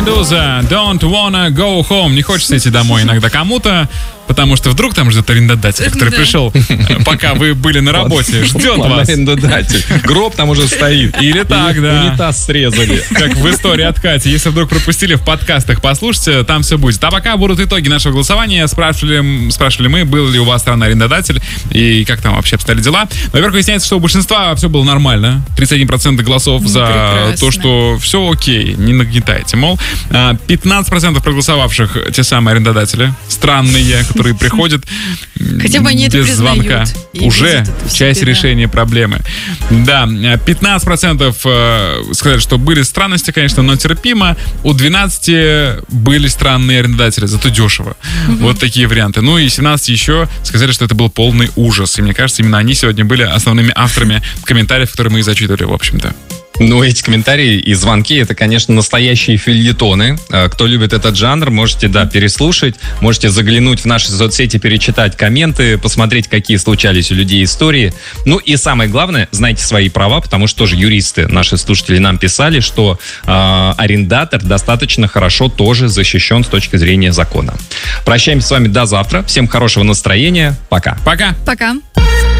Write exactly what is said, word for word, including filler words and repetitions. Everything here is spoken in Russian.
Медуза, Don't Wanna Go Home. Не хочется идти домой иногда кому-то, потому что вдруг там ждет арендодатель, который Да. пришел, пока вы были на работе, ждет вас. Арендодатель. Гроб там уже стоит. Или так, И да. Унитаз срезали. Как в истории от Кати. Если вдруг пропустили, в подкастах послушайте, там все будет. А пока будут итоги нашего голосования. Спрашивали, спрашивали мы, был ли у вас странный арендодатель и как там вообще обстояли дела. Во-первых, выясняется, что у большинства все было нормально. тридцать один процент голосов Ну, за прекрасно. то, что все окей, не нагнетайте. Мол, а, пятнадцать процентов проголосовавших те самые арендодатели, странные, которые приходят Хотя бы они это без признают звонка. и Уже видят это в часть себе, да. решения проблемы. Да, пятнадцать процентов э, сказали, что были странности, конечно, но терпимо. У двенадцати были странные арендодатели, зато дешево. Вот такие варианты. Ну и семнадцать еще сказали, что это был полный ужас. И мне кажется, именно они сегодня были основными авторами комментариев, которые мы и зачитывали, в общем-то. Ну, эти комментарии и звонки, это, конечно, настоящие фельетоны. А, Кто любит этот жанр, можете, да, переслушать, можете заглянуть в наши соцсети, перечитать комменты, посмотреть, какие случались у людей истории. Ну и самое главное, знайте свои права, потому что тоже юристы, наши слушатели, нам писали, что э, арендатор достаточно хорошо тоже защищен с точки зрения закона. Прощаемся с вами до завтра. Всем хорошего настроения. Пока. Пока! Пока.